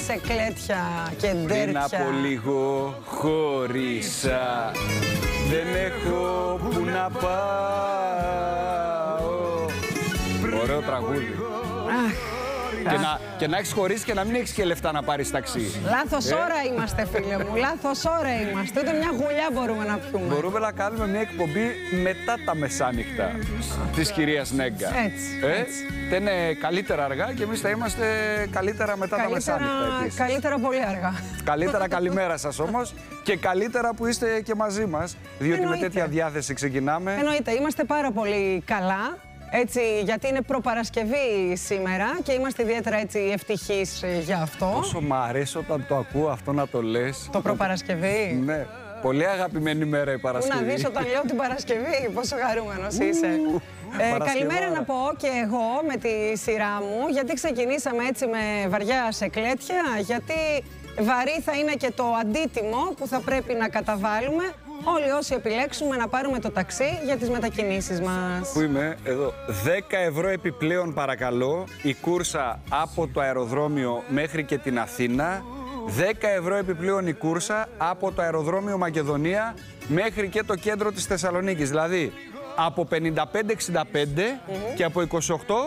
σε κλέτια και ντέρτια. Πριν από λίγο χωρίσα, δεν έχω που να πάω. Ωραίο τραγούδι. Και να έχεις χωρίσει και να μην έχεις και λεφτά να πάρεις ταξί. Λάθος ώρα είμαστε, φίλε μου. Λάθος ώρα είμαστε. Ούτε μια γουλιά μπορούμε να πιούμε. Μπορούμε να κάνουμε μια εκπομπή μετά τα μεσάνυχτα της κυρίας Νέγκα. Έτσι. Δεν είναι καλύτερα αργά και εμείς θα είμαστε καλύτερα μετά τα μεσάνυχτα. Καλύτερα πολύ αργά. Καλύτερα καλημέρα σας όμως και καλύτερα που είστε και μαζί μας, διότι Εννοείται. με τέτοια διάθεση ξεκινάμε. Εννοείται, είμαστε πάρα πολύ καλά. Έτσι, γιατί είναι προπαρασκευή σήμερα και είμαστε ιδιαίτερα έτσι ευτυχείς για αυτό. Πόσο μ' αρέσει όταν το ακούω αυτό να το λες. Το προπαρασκευή. Ναι, πολύ αγαπημένη μέρα η Παρασκευή. Πού να δεις όταν λέω την Παρασκευή, πόσο χαρούμενος είσαι. Καλημέρα να πω και εγώ με τη σειρά μου, γιατί ξεκινήσαμε έτσι με βαριά σε κλέτια, γιατί βαρύ θα είναι και το αντίτιμο που θα πρέπει να καταβάλουμε όλοι όσοι επιλέξουμε να πάρουμε το ταξί για τις μετακινήσεις μας. Πού είμαι, εδώ. 10 ευρώ επιπλέον παρακαλώ, η κούρσα από το αεροδρόμιο μέχρι και την Αθήνα. 10 ευρώ επιπλέον η κούρσα από το αεροδρόμιο Μακεδονία μέχρι και το κέντρο της Θεσσαλονίκης. Δηλαδή από 55-65 και από 28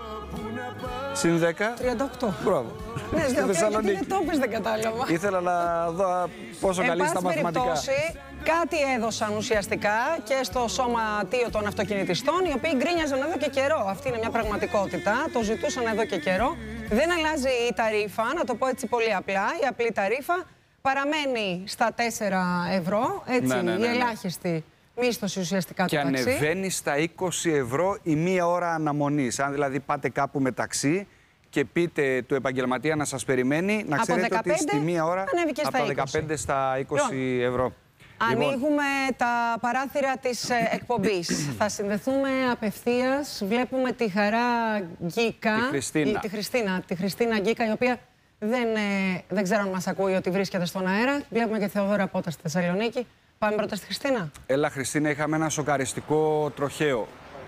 συν 10. 38. Μπράβο. Ναι, Στη γιατί Θεσσαλονίκη. δεν το πες, δεν κατάλαβα. Ήθελα να δω πόσο καλή Εν στα πάση μαθηματικά. περιπτώσει, κάτι έδωσαν ουσιαστικά και στο σωματείο των αυτοκινητιστών, οι οποίοι γκρίνιαζαν εδώ και καιρό. Αυτή είναι μια πραγματικότητα. Το ζητούσαν εδώ και καιρό. Δεν αλλάζει η ταρίφα, να το πω έτσι πολύ απλά. Η απλή ταρίφα παραμένει στα 4 ευρώ. Έτσι, η ελάχιστη μίσθωση ουσιαστικά του ταξί. Και ανεβαίνει στα 20 ευρώ η μία ώρα αναμονής. Αν δηλαδή πάτε κάπου με ταξί και πείτε του επαγγελματία να σας περιμένει, να ξέρετε ότι στη μία ώρα από τα 15 στα 20 ευρώ. Ανοίγουμε τα παράθυρα της εκπομπής. Θα συνδεθούμε απευθείας. Βλέπουμε τη Χαρά Γκίκα. Τη Χριστίνα Γκίκα, η οποία δεν ξέρω αν μας ακούει ότι βρίσκεται στον αέρα. Βλέπουμε και Θεοδόρα Πότα στη Θεσσαλονίκη. Πάμε πρώτα στη Χριστίνα. Έλα Χριστίνα, είχαμε ένα σοκαριστικό τροχαίο.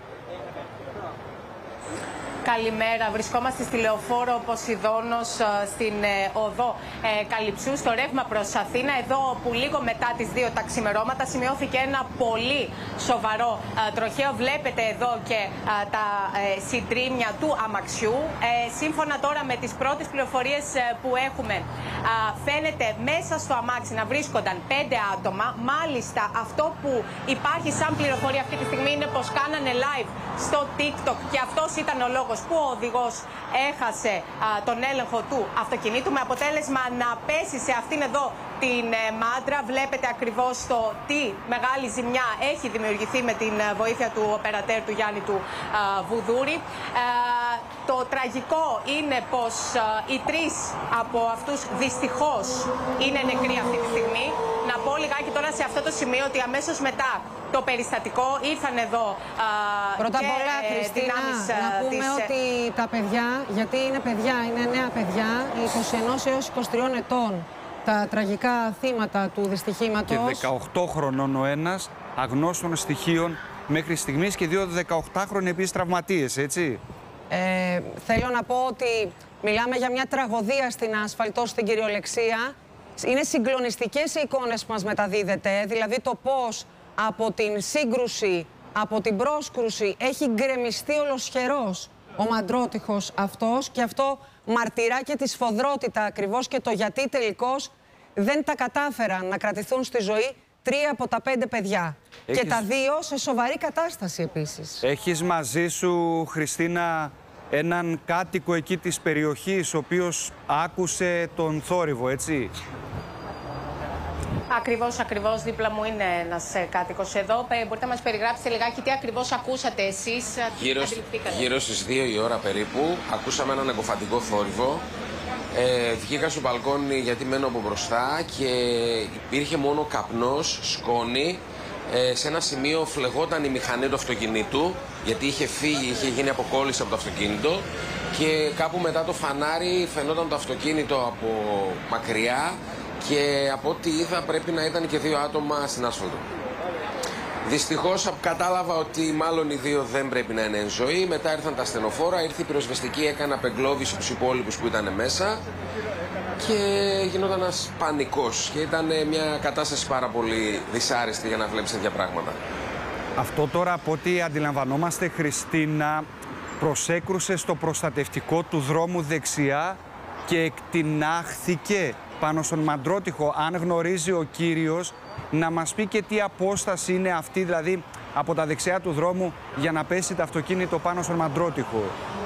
Καλημέρα. Βρισκόμαστε στη Λεωφόρο Ποσειδώνος στην οδό Καλυψού, στο ρεύμα προς Αθήνα. Εδώ που λίγο μετά τις 2 τα ξημερώματα σημειώθηκε ένα πολύ σοβαρό τροχαίο. Βλέπετε εδώ και τα συντρίμμια του αμαξιού. Σύμφωνα τώρα με τις πρώτες πληροφορίες που έχουμε, φαίνεται μέσα στο αμάξι να βρίσκονταν 5 άτομα. Μάλιστα αυτό που υπάρχει σαν πληροφορία αυτή τη στιγμή είναι πως κάνανε live στο TikTok και αυτός ήταν ο λόγος που ο οδηγός έχασε τον έλεγχο του αυτοκινήτου, με αποτέλεσμα να πέσει σε αυτήν εδώ την μάντρα. Βλέπετε ακριβώς το τι μεγάλη ζημιά έχει δημιουργηθεί με την βοήθεια του οπερατέρ του Γιάννη του Βουδούρη. Το τραγικό είναι πως οι 3 από αυτούς δυστυχώς είναι νεκροί αυτή τη στιγμή. Να πω λιγάκι τώρα σε αυτό το σημείο ότι αμέσως μετά το περιστατικό ήρθαν εδώ πρώτα απ' όλα, Χριστίνα, να πούμε ότι τα παιδιά, γιατί είναι παιδιά, είναι νέα παιδιά, 21 έως 23 ετών, τα τραγικά θύματα του δυστυχήματος. Και 18 χρονών ο ένας, αγνώστων στοιχείων μέχρι στιγμής, και 2 18χρονοι επίσης τραυματίες, έτσι. Θέλω να πω ότι μιλάμε για μια τραγωδία στην άσφαλτο, στην κυριολεξία. Είναι συγκλονιστικές οι εικόνες που μας μεταδίδεται, δηλαδή το πώς από την σύγκρουση, από την πρόσκρουση έχει γκρεμιστεί ολοσχερός ο μαντρότυχος αυτός, και αυτό μαρτυρά και τη σφοδρότητα ακριβώς και το γιατί τελικώς δεν τα κατάφεραν να κρατηθούν στη ζωή 3 από τα 5 παιδιά. Και τα 2 σε σοβαρή κατάσταση επίσης. Έχεις μαζί σου, Χριστίνα, έναν κάτοικο εκεί της περιοχής, ο οποίος άκουσε τον θόρυβο, έτσι. Ακριβώς δίπλα μου είναι ένας κάτοικος εδώ. Μπορείτε να μας περιγράψετε λιγάκι τι ακριβώς ακούσατε εσείς, Γύρω στις 2 η ώρα περίπου ακούσαμε έναν εγκοφαντικό θόρυβο. Βγήκα στο μπαλκόνι γιατί μένω από μπροστά και υπήρχε μόνο καπνός, σκόνη. Σε ένα σημείο φλεγόταν η μηχανή του αυτοκινήτου, γιατί είχε φύγει, είχε γίνει αποκόλληση από το αυτοκίνητο, και κάπου μετά το φανάρι φαινόταν το αυτοκίνητο από μακριά, και από ό,τι είδα πρέπει να ήταν και 2 άτομα στην άσφαλτο. Δυστυχώς κατάλαβα ότι μάλλον οι 2 δεν πρέπει να είναι εν ζωή. Μετά ήρθαν τα ασθενοφόρα, ήρθε η πυροσβεστική, έκανε απεγκλώβηση τους υπόλοιπους που ήταν μέσα. και γινόταν ένας πανικός και ήταν μια κατάσταση πάρα πολύ δυσάρεστη για να βλέπεις τέτοια πράγματα. Αυτό τώρα, από ό,τι αντιλαμβανόμαστε, Χριστίνα, προσέκρουσε στο προστατευτικό του δρόμου δεξιά και εκτινάχθηκε πάνω στον Μαντρότυχο. Αν γνωρίζει ο κύριος, να μας πει και τι απόσταση είναι αυτή, δηλαδή από τα δεξιά του δρόμου, για να πέσει το αυτοκίνητο πάνω στον Μαντρότυχο.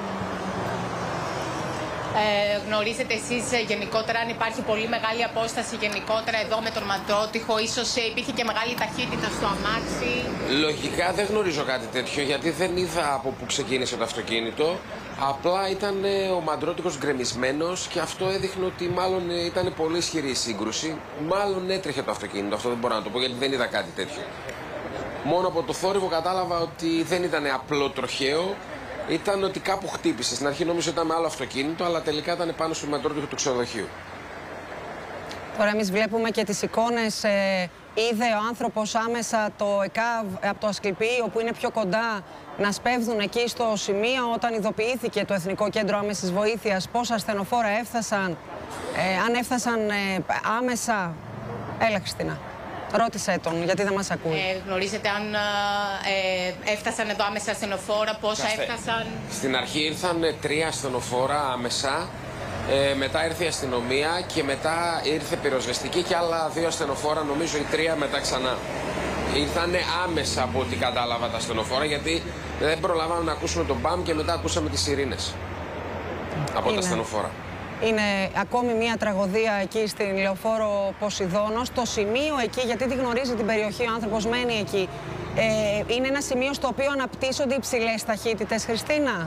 Γνωρίζετε εσείς γενικότερα αν υπάρχει πολύ μεγάλη απόσταση γενικότερα εδώ με τον Μαντρότυχο? Ίσως υπήρχε και μεγάλη ταχύτητα στο αμάξι? Λογικά δεν γνωρίζω κάτι τέτοιο, γιατί δεν είδα από πού ξεκίνησε το αυτοκίνητο. Απλά ήταν ο Μαντρότυχος γκρεμισμένος και αυτό έδειχνε ότι μάλλον ήταν πολύ ισχυρή η σύγκρουση. Μάλλον έτρεχε το αυτοκίνητο, αυτό δεν μπορώ να το πω γιατί δεν είδα κάτι τέτοιο. Μόνο από το θόρυβο κατάλαβα ότι δεν ήταν απλό τροχαίο. Ήταν ότι κάπου χτύπησε. Στην αρχή νόμιζα ότι ήταν με άλλο αυτοκίνητο, αλλά τελικά ήταν πάνω στο Μαντρότυχο του ξενοδοχείου. Τώρα εμείς βλέπουμε και τις εικόνες. Είδε ο άνθρωπος άμεσα το ΕΚΑΒ από το Ασκληπιείο, που είναι πιο κοντά, να σπέβδουν εκεί στο σημείο όταν ειδοποιήθηκε το Εθνικό Κέντρο Άμεσης Βοήθειας. Πόσα ασθενοφόρα έφτασαν, αν έφτασαν άμεσα. Έλα, Χριστίνα. Ρώτησέ τον, γιατί δεν μας ακούει. Γνωρίζετε αν έφτασαν εδώ άμεσα ασθενοφόρα, πόσα έφτασαν? Στην αρχή ήρθαν 3 ασθενοφόρα άμεσα, μετά ήρθε η αστυνομία και μετά ήρθε πυροσβεστική και άλλα 2 ασθενοφόρα, νομίζω οι 3 μετά ξανά. Ήρθαν άμεσα από ό,τι κατάλαβα τα ασθενοφόρα, γιατί δεν προλάβαμε να ακούσουμε τον μπαμ και μετά ακούσαμε τις σιρήνες από τα ασθενοφόρα. Είναι ακόμη μια τραγωδία εκεί στην Λεωφόρο Ποσειδώνος. Το σημείο εκεί, γιατί τη γνωρίζει την περιοχή, ο άνθρωπος μένει εκεί. Είναι ένα σημείο στο οποίο αναπτύσσονται υψηλές ταχύτητες, Χριστίνα.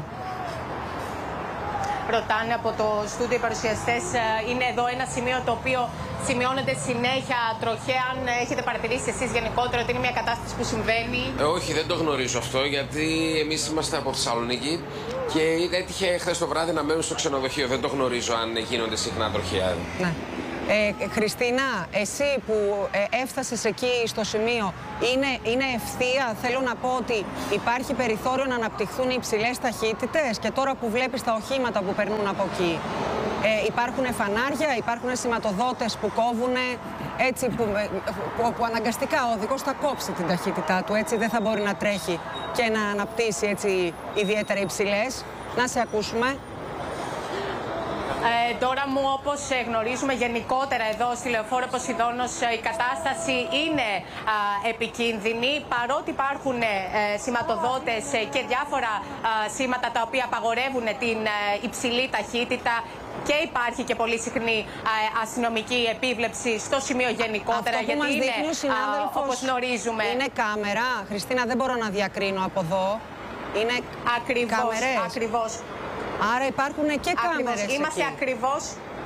Ρωτάνε από το στούντιο οι παρουσιαστές, είναι εδώ ένα σημείο το οποίο σημειώνεται συνέχεια τροχαία. Αν έχετε παρατηρήσει εσείς γενικότερα ότι είναι μια κατάσταση που συμβαίνει? Όχι, δεν το γνωρίζω αυτό, γιατί εμείς είμαστε από Θεσσαλονίκη και έτυχε χθες το βράδυ να μένουμε στο ξενοδοχείο. Δεν το γνωρίζω αν γίνονται συχνά τροχαία. Ναι. Χριστίνα, εσύ που έφτασες εκεί στο σημείο, είναι ευθεία? Θέλω να πω ότι υπάρχει περιθώριο να αναπτυχθούν οι υψηλές ταχύτητες, και τώρα που βλέπεις τα οχήματα που περνούν από εκεί, υπάρχουν φανάρια, υπάρχουν σηματοδότες που κόβουν, έτσι που αναγκαστικά ο οδηγός θα κόψει την ταχύτητά του, έτσι δεν θα μπορεί να τρέχει και να αναπτύσσει έτσι ιδιαίτερα υψηλές. Να σε ακούσουμε. Τώρα μου, όπως γνωρίζουμε γενικότερα εδώ στη Λεωφόρο Ποσειδώνος, η κατάσταση είναι επικίνδυνη, παρότι υπάρχουν σηματοδότες και διάφορα σήματα τα οποία απαγορεύουν την υψηλή ταχύτητα, και υπάρχει και πολύ συχνή αστυνομική επίβλεψη στο σημείο γενικότερα. Αυτό που μας δείχνει ο συνάδελφος, όπως γνωρίζουμε, είναι κάμερα. Χριστίνα, δεν μπορώ να διακρίνω από εδώ. Είναι κάμερες. Ακριβώς. Άρα υπάρχουν και κάμερες εκεί. Είμαστε ακριβώς.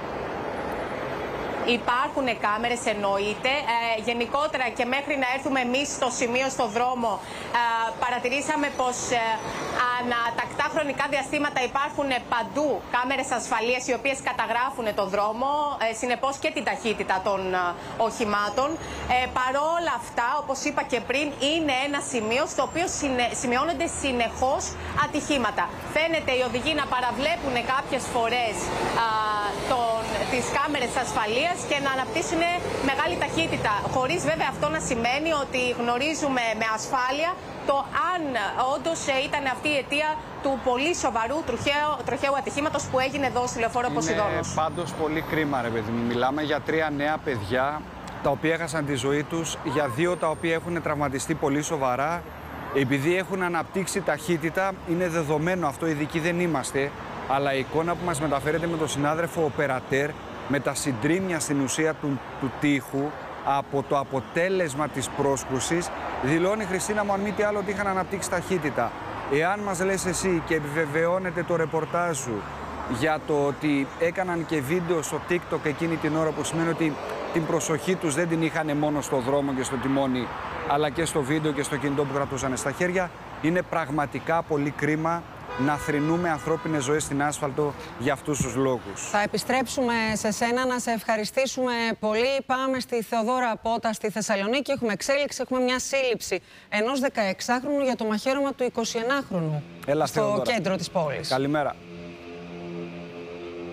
Υπάρχουν κάμερες, εννοείται. Γενικότερα και μέχρι να έρθουμε εμείς στο σημείο, στο δρόμο, παρατηρήσαμε πως ανατακτά χρονικά διαστήματα υπάρχουν παντού κάμερες ασφαλείας οι οποίες καταγράφουν το δρόμο, συνεπώς και την ταχύτητα των οχημάτων. Παρόλα αυτά, όπως είπα και πριν, είναι ένα σημείο στο οποίο σημειώνονται συνεχώς ατυχήματα. Φαίνεται οι οδηγοί να παραβλέπουν κάποιες φορές τις κάμερες ασφαλείας και να αναπτύσσουν μεγάλη ταχύτητα. Χωρίς βέβαια αυτό να σημαίνει ότι γνωρίζουμε με ασφάλεια το αν όντως ήταν αυτή η αιτία του πολύ σοβαρού τροχαίου ατυχήματος που έγινε εδώ στη Λεωφόρο Ποσειδώνος. Είναι πάντως πολύ κρίμα, ρε παιδί μου. Μιλάμε για 3 νέα παιδιά τα οποία έχασαν τη ζωή τους, για 2 τα οποία έχουν τραυματιστεί πολύ σοβαρά. Επειδή έχουν αναπτύξει ταχύτητα, είναι δεδομένο αυτό, ειδικοί δεν είμαστε, αλλά η εικόνα που μας μεταφέρεται με τον συνάδελφο οπερατέρ, με τα συντρίμμια στην ουσία του τοίχου, από το αποτέλεσμα της πρόσκρουσης, δηλώνει, Χριστίνα μου, αν μη τι άλλο, ότι είχαν αναπτύξει ταχύτητα. Εάν μας λες εσύ και επιβεβαιώνεται το ρεπορτάζ σου για το ότι έκαναν και βίντεο στο TikTok εκείνη την ώρα, που σημαίνει ότι την προσοχή τους δεν την είχαν μόνο στο δρόμο και στο τιμόνι, αλλά και στο βίντεο και στο κινητό που κρατούσαν στα χέρια, είναι πραγματικά πολύ κρίμα να θρηνούμε ανθρώπινες ζωές στην άσφαλτο για αυτούς τους λόγους. Θα επιστρέψουμε σε σένα, να σε ευχαριστήσουμε πολύ. Πάμε στη Θεοδόρα Πότα στη Θεσσαλονίκη. Έχουμε εξέλιξη, έχουμε μια σύλληψη ενός 16χρονου για το μαχαίρωμα του 21χρονου στο Θεοδόρα, κέντρο της πόλης. Καλημέρα.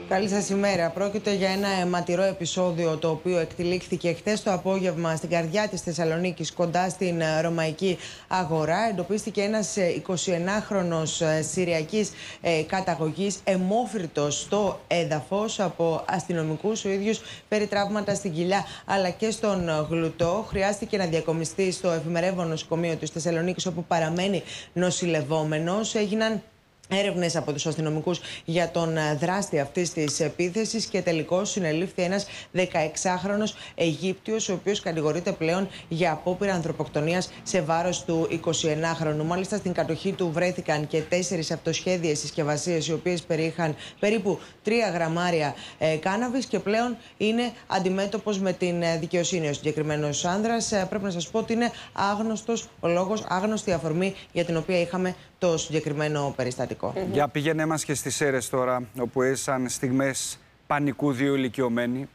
Καλή σας ημέρα. Πρόκειται για ένα αιματηρό επεισόδιο το οποίο εκτυλίχθηκε χτες το απόγευμα στην καρδιά της Θεσσαλονίκης, κοντά στην Ρωμαϊκή Αγορά. Εντοπίστηκε ένας 21χρονος Συριακής καταγωγής, αιμόφυρτος στο έδαφος από αστυνομικούς. Ο ίδιος πήρε τραύματα στην κοιλιά αλλά και στον γλουτό. Χρειάστηκε να διακομιστεί στο εφημερεύον νοσοκομείο της Θεσσαλονίκης, όπου παραμένει νοσηλευόμενος. Έγιναν έρευνες από τους αστυνομικούς για τον δράστη αυτής της επίθεσης και τελικώς συνελήφθη ένας 16χρονος Αιγύπτιος, ο οποίος κατηγορείται πλέον για απόπειρα ανθρωποκτονίας σε βάρος του 21χρονου. Μάλιστα, στην κατοχή του βρέθηκαν και 4 αυτοσχέδιες συσκευασίες, οι οποίες περιείχαν περίπου 3 γραμμάρια κάναβης, και πλέον είναι αντιμέτωπος με την δικαιοσύνη. Ο συγκεκριμένος άνδρας, πρέπει να σας πω ότι είναι άγνωστος ο λόγος, άγνωστη αφορμή για την οποία είχαμε το συγκεκριμένο περιστατικό. Για πήγαινε μας και στις Σέρρες τώρα, όπου έζησαν στιγμές πανικού 2 ηλικιωμένοι.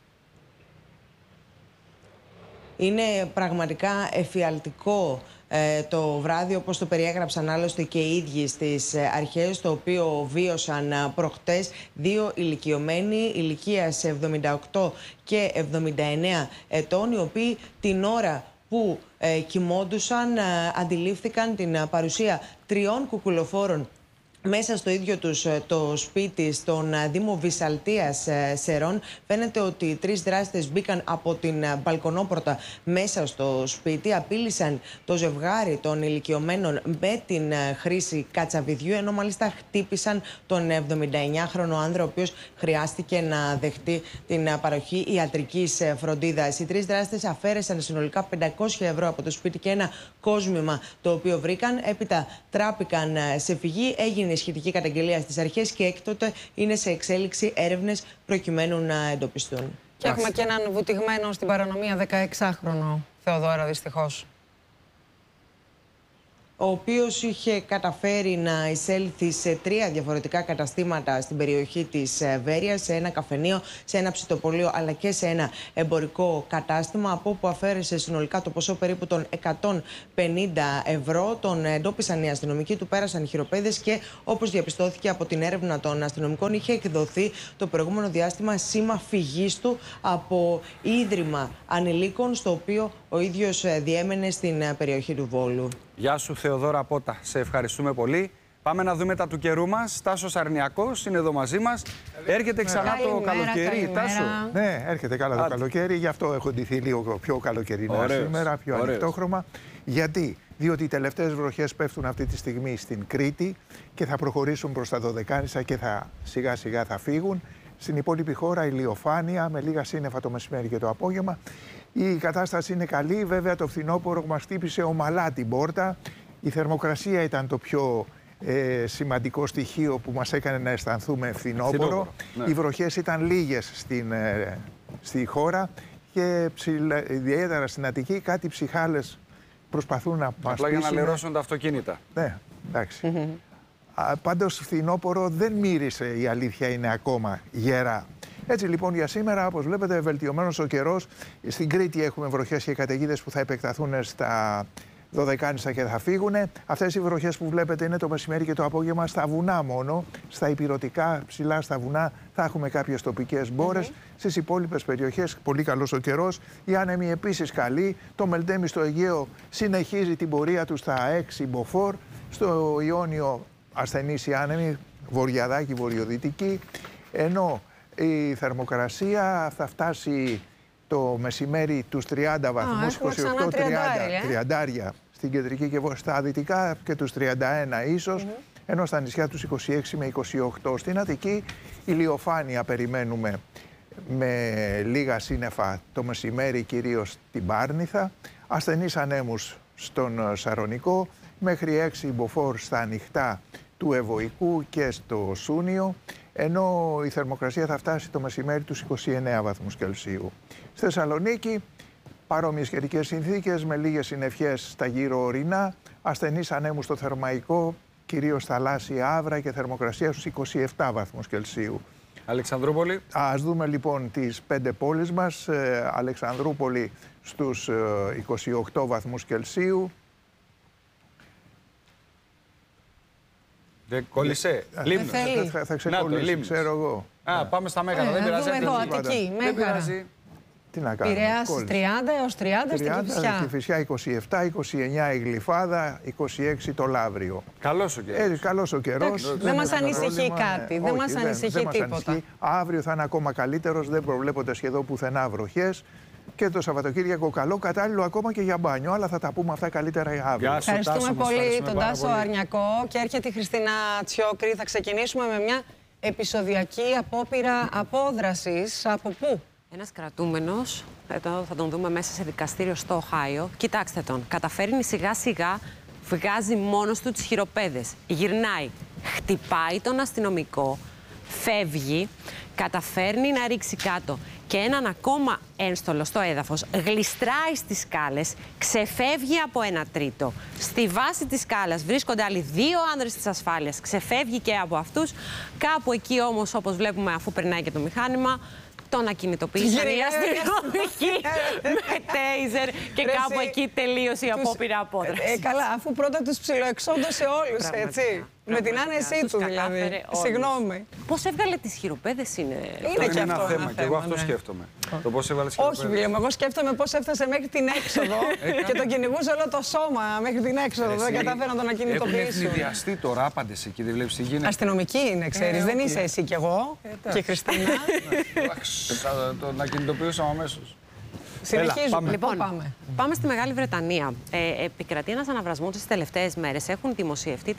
Είναι πραγματικά εφιαλτικό το βράδυ, όπως το περιέγραψαν άλλωστε και οι ίδιοι στις αρχές, το οποίο βίωσαν προχτές 2 ηλικιωμένοι ηλικίας 78 και 79 ετών, οι οποίοι την ώρα που κοιμόντουσαν αντιλήφθηκαν την παρουσία 3 κουκουλοφόρων μέσα στο ίδιο τους το σπίτι στον Δήμο Βυσσαλτίας Σερών. Φαίνεται ότι οι 3 δράστες μπήκαν από την μπαλκονόπορτα μέσα στο σπίτι, απείλησαν το ζευγάρι των ηλικιωμένων με την χρήση κατσαβιδιού, ενώ μάλιστα χτύπησαν τον 79χρονο άνδρα, ο οποίος χρειάστηκε να δεχτεί την παροχή ιατρικής φροντίδας. Οι 3 δράστες αφαίρεσαν συνολικά 500 ευρώ από το σπίτι και ένα κόσμημα το οποίο βρήκαν. Έπειτα τράπηκαν σε φυγή, έγινε η σχετική καταγγελία στις αρχές και έκτοτε είναι σε εξέλιξη έρευνες προκειμένου να εντοπιστούν. Και έχουμε και έναν βουτυγμένο στην παρανομία 16χρονο Θεοδώρα, δυστυχώς, ο οποίος είχε καταφέρει να εισέλθει σε 3 διαφορετικά καταστήματα στην περιοχή της Βέρειας, σε ένα καφενείο, σε ένα ψητοπωλείο αλλά και σε ένα εμπορικό κατάστημα, από όπου αφαίρεσε συνολικά το ποσό περίπου των 150 ευρώ. Τον εντόπισαν οι αστυνομικοί, του πέρασαν χειροπέδες και, όπως διαπιστώθηκε από την έρευνα των αστυνομικών, είχε εκδοθεί το προηγούμενο διάστημα σήμα φυγής του από ίδρυμα ανηλίκων, στο οποίο ο ίδιος διέμενε στην περιοχή του Βόλου. Γεια σου Θεοδώρα Πότα, σε ευχαριστούμε πολύ. Πάμε να δούμε τα του καιρού μας. Τάσος Αρνιακός είναι εδώ μαζί μας. Έρχεται ξανά το καλοκαίρι, Τάσο. Ναι, έρχεται καλά το καλοκαίρι, γι' αυτό έχω ντυθεί λίγο πιο καλοκαιρινά σήμερα, πιο ανοιχτόχρωμα. Γιατί? Διότι οι τελευταίες βροχές πέφτουν αυτή τη στιγμή στην Κρήτη και θα προχωρήσουν προς τα Δωδεκάνησα και σιγά σιγά θα φύγουν. Στην υπόλοιπη χώρα ηλιοφάνεια με λίγα σύννεφα το μεσημέρι και το απόγευμα. Η κατάσταση είναι καλή, βέβαια το φθινόπωρο μας χτύπησε ομαλά την πόρτα. Η θερμοκρασία ήταν το πιο σημαντικό στοιχείο που μας έκανε να αισθανθούμε φθινόπωρο. Ναι. Οι βροχές ήταν λίγες στη χώρα και ιδιαίτερα στην Αττική κάτι ψυχάλες προσπαθούν να μας απλά για να λερώσουν τα αυτοκίνητα. Ναι, εντάξει. Πάντως φθινόπωρο δεν μύρισε, η αλήθεια είναι, ακόμα γερά. Έτσι λοιπόν για σήμερα, όπως βλέπετε, βελτιωμένος ο καιρός. Στην Κρήτη έχουμε βροχές και καταιγίδες που θα επεκταθούν στα Δωδεκάνησα και θα φύγουν. Αυτές οι βροχές που βλέπετε είναι το μεσημέρι και το απόγευμα στα βουνά μόνο. Στα ηπειρωτικά, ψηλά στα βουνά, θα έχουμε κάποιες τοπικές μπόρες. Στις υπόλοιπες περιοχές πολύ καλός ο καιρός. Οι άνεμοι επίσης καλοί. Το Μελτέμι στο Αιγαίο συνεχίζει την πορεία του στα 6 μποφόρ. Στο Ιόνιο ασθενείς οι άνεμοι, βορειαδάκι, βορειοδυτική. Ενώ η θερμοκρασία θα φτάσει το μεσημέρι τους 30 βαθμούς, 28-30 στην κεντρική και στα δυτικά και τους 31 ίσως, ενώ στα νησιά τους 26 με 28. Στην Αττική ηλιοφάνεια περιμένουμε με λίγα σύννεφα το μεσημέρι, κυρίως την Πάρνηθα, ασθενείς ανέμους στον Σαρονικό, μέχρι 6 μποφόρ στα ανοιχτά του Ευωικού και στο Σούνιο, ενώ η θερμοκρασία θα φτάσει το μεσημέρι τους 29 βαθμούς Κελσίου. Στη Θεσσαλονίκη, παρόμοιες καιρικές συνθήκες με λίγες συννεφιές στα γύρω ορεινά, ασθενείς ανέμους στο Θερμαϊκό, κυρίως θαλάσσια Άβρα και θερμοκρασία στους 27 βαθμούς Κελσίου. Αλεξανδρούπολη. Ας δούμε λοιπόν τις 5 πόλεις μας. Αλεξανδρούπολη στους 28 βαθμούς Κελσίου. Δεν κόλλησε. Λίμνος. Θα ξεκολλήσει, ξέρω εγώ. Α, πάμε στα Μέγαρα, δεν πειράζει. Εδώ, Αττική, Μέγαρα. Τι να κάνουμε. Πειραιάς 30 έως 30 στην Κηφισιά. Στη Κηφισιά 27, 29 η Γλυφάδα, 26 το Λαύριο. Καλός ο καιρός. Καλός ο καιρός. Δεν μας ανησυχεί κάτι, δεν μας ανησυχεί τίποτα. Αύριο θα είναι ακόμα καλύτερος, δεν προβλέπονται σχεδόν πουθενά βροχές. Και το Σαββατοκύριακο καλό, κατάλληλο ακόμα και για μπάνιο, αλλά θα τα πούμε αυτά καλύτερα αύριο. Ευχαριστούμε πολύ τον Τάσο Αρνιακό και έρχεται η Χριστίνα Τσιόκρη. Θα ξεκινήσουμε με μια επεισοδιακή απόπειρα απόδρασης. Από πού? Ένας κρατούμενος, εδώ θα τον δούμε μέσα σε δικαστήριο στο Οχάιο. Κοιτάξτε τον, καταφέρνει σιγά σιγά, βγάζει μόνος του τις χειροπέδες. Γυρνάει, χτυπάει τον αστυνομικό, φεύγει, καταφέρνει να ρίξει κάτω και έναν ακόμα ένστολο στο έδαφος, γλιστράει στις σκάλες, ξεφεύγει από ένα τρίτο. Στη βάση της σκάλας βρίσκονται άλλοι 2 άνδρες της ασφάλειας, ξεφεύγει και από αυτούς. Κάπου εκεί όμως, όπως βλέπουμε, αφού περνάει και το μηχάνημα, τον ακινητοποίησαν οι αστυνομικοί με τέιζερ και κάπου εκεί τελείωσε η απόπειρα απόδραση. Καλά, αφού πρώτα τους ψιλοεξόντωσε όλους, έτσι. Με την άνεσή του δηλαδή. Συγγνώμη. Πώς έβγαλε τις χειροπέδες είναι και ένα αυτό θέμα. Και εγώ αυτό σκέφτομαι. Το πώς έβγαλε τις χειροπέδες. Όχι, Βίλιαμ, εγώ σκέφτομαι πώς έφτασε μέχρι την έξοδο και τον κυνηγούσε όλο το σώμα μέχρι την έξοδο. Δεν κατάφερε να τον ακινητοποιήσουν. Έχουν ευνηδιαστεί τώρα άπαντες εκεί, δεν βλέπεις τι γίνεται. Αστυνομική είναι, ξέρεις. Δεν είσαι εσύ κι εγώ και η Χριστίνα. Θα τον ακινητοποιούσαμε αμέσως. Συνεχίζουμε. Λοιπόν, πάμε στη Μεγάλη Βρετανία. Επικρατεί ένας αναβρασμός τις τελευταίες μέρες. Έχουν δημοσιευτεί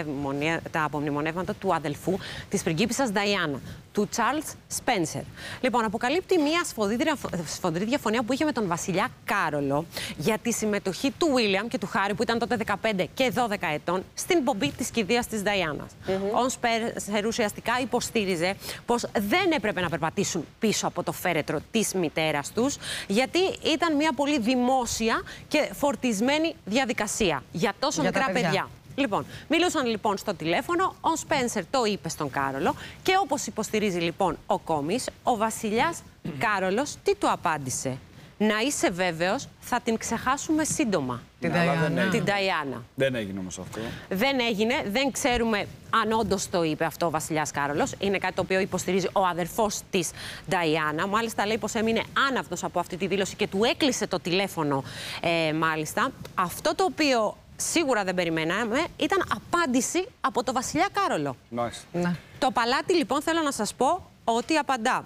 τα απομνημονεύματα του αδελφού της πριγκίπισσας Νταϊάννα, του Charles Spencer. Λοιπόν, αποκαλύπτει μια σφοδρή διαφωνία που είχε με τον βασιλιά Κάρολο για τη συμμετοχή του William και του Χάρη, που ήταν τότε 15 και 12 ετών, στην πομπή της κηδείας της Νταϊάννας. Ο Spencer ουσιαστικά υποστήριζε πως δεν έπρεπε να περπατήσουν πίσω από το φέρετρο της μητέρας τους, γιατί ήταν μια πολύ δημόσια και φορτισμένη διαδικασία για τόσο μικρά παιδιά. Λοιπόν, μιλούσαν λοιπόν στο τηλέφωνο, ο Σπένσερ το είπε στον Κάρολο και όπως υποστηρίζει λοιπόν ο Κόμις, ο βασιλιάς Κάρολος τι του απάντησε? Να είσαι βέβαιος, θα την ξεχάσουμε σύντομα. Την Νταϊάννα. Δεν έγινε όμως αυτό. Δεν έγινε, δεν ξέρουμε αν όντως το είπε αυτό ο βασιλιάς Κάρολος. Είναι κάτι το οποίο υποστηρίζει ο αδερφός της Νταϊάννα. Μάλιστα λέει πως έμεινε άναυδος από αυτή τη δήλωση και του έκλεισε το τηλέφωνο μάλιστα. Αυτό το οποίο σίγουρα δεν περιμέναμε ήταν απάντηση από το βασιλιά Κάρολο. Nice. Το παλάτι λοιπόν θέλω να σας πω ότι απαντά.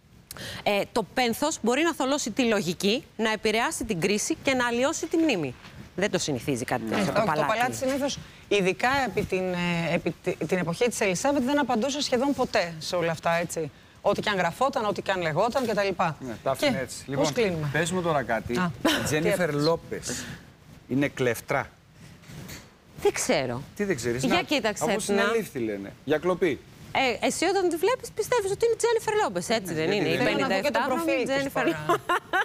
Το πένθος μπορεί να θολώσει τη λογική, να επηρεάσει την κρίση και να αλλοιώσει τη μνήμη. Δεν το συνηθίζει κάτι τέτοιο το παλάτι. Το παλάτι συνήθως, ειδικά επί την εποχή της Ελισάβετ, δεν απαντούσε σχεδόν ποτέ σε όλα αυτά, έτσι. Ό,τι και αν γραφόταν, ό,τι και αν λεγόταν κτλ. Ναι, τα άφηνε έτσι. Πώς κλείνουμε? Πες μου τώρα κάτι. Η Τζένιφερ Λόπες είναι κλεφτρά? Δεν ξέρω. Τι δεν ξέρεις? Για κοίταξε. Από συνελήφθη λένε. Για κλοπή. Εσύ όταν τη βλέπεις πιστεύεις ότι είναι η Τζένιφερ Λόπες, έτσι δεν είναι? Η 57χρονη Τζένιφερ Λόπες.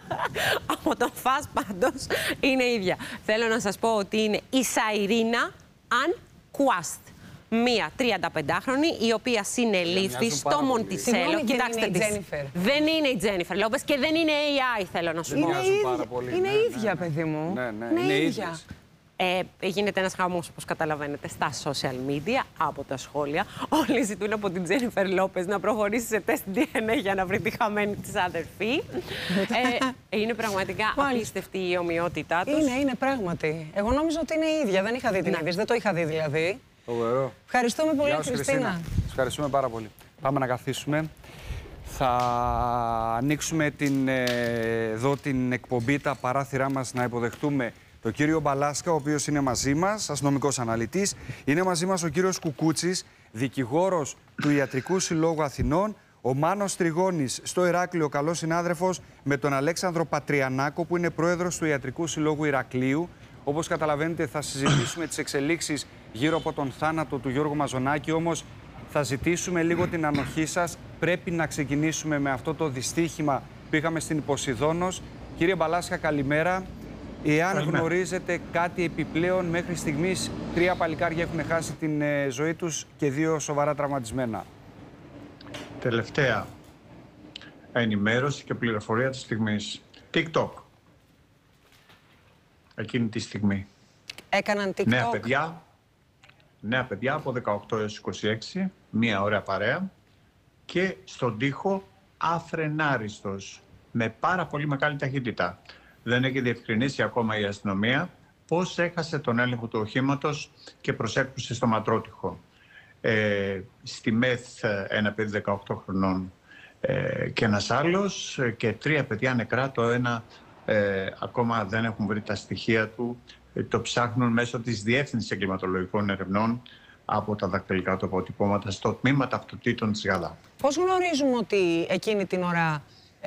Από τον φας πάντως είναι ίδια. Θέλω να σας πω ότι είναι η Σαϊρίνα Αν Κουάστ. Μία 35χρονη, η οποία συνελήφθη στο Μοντισέλο. Κοιτάξτε τις. Δεν είναι η Τζένιφερ Λόπες και δεν είναι AI, θέλω να σου πω. Είναι ίδια, παιδί μου. Ναι, είναι ίδια. Γίνεται ένας χαμός, όπως καταλαβαίνετε, στα social media, από τα σχόλια. Όλοι ζητούν από την Τζένιφερ Λόπες να προχωρήσει σε τεστ DNA για να βρει τη χαμένη της αδερφή. Είναι πραγματικά απίστευτη η ομοιότητά τους. Είναι πράγματι. Εγώ νόμιζα ότι είναι η ίδια. Δεν είχα δει την είδηση. Δεν το είχα δει δηλαδή. Φοβερό. Ευχαριστούμε πολύ, Χριστίνα. Ευχαριστούμε πάρα πολύ. Πάμε να καθίσουμε. Θα ανοίξουμε εδώ την εκπομπή, τα παράθυρά μας, να υποδεχτούμε τον κύριο Μπαλάσκα, ο οποίος είναι μαζί μας, αστυνομικός αναλυτής. Είναι μαζί μας ο κύριος Κουκούτσης, δικηγόρος του Ιατρικού Συλλόγου Αθηνών. Ο Μάνος Τριγώνης στο Ηράκλειο, καλός συνάδελφος με τον Αλέξανδρο Πατριανάκο, που είναι πρόεδρος του Ιατρικού Συλλόγου Ηρακλείου. Όπως καταλαβαίνετε, θα συζητήσουμε τις εξελίξεις γύρω από τον θάνατο του Γιώργου Μαζονάκη, όμως θα ζητήσουμε λίγο την ανοχή σας. Πρέπει να ξεκινήσουμε με αυτό το δυστύχημα που είχαμε στην Ποσειδώνος. Κύριε Μπαλάσκα, καλημέρα. Εάν γνωρίζετε κάτι επιπλέον, μέχρι στιγμής 3 παλικάρια έχουν χάσει την ζωή τους και 2 σοβαρά τραυματισμένα. Τελευταία ενημέρωση και πληροφορία της στιγμής. TikTok. Εκείνη τη στιγμή. Έκαναν TikTok. Νέα παιδιά από 18 έως 26, μία ωραία παρέα. και στον τοίχο αφρενάριστος, με πάρα πολύ μεγάλη ταχύτητα. Δεν έχει διευκρινίσει ακόμα η αστυνομία πώς έχασε τον έλεγχο του οχήματος και προσέκρουσε στο ματρότυχο. Στη ΜΕΘ ένα παιδί 18 χρονών και ένας άλλος και 3 παιδιά νεκρά. Το ένα ακόμα δεν έχουν βρει τα στοιχεία του. Το ψάχνουν μέσω της Διεύθυνσης Εγκληματολογικών Ερευνών από τα δακτυλικά του αποτυπώματα στο τμήμα ταυτοτήτων της ΓΑΔΑ. Πώς γνωρίζουμε ότι εκείνη την ώρα